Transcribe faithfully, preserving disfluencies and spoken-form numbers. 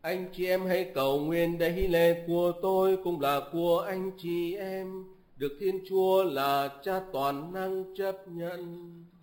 Anh chị em hãy cầu nguyện đây lễ của tôi cũng là của anh chị em, được Thiên Chúa là Cha toàn năng chấp nhận.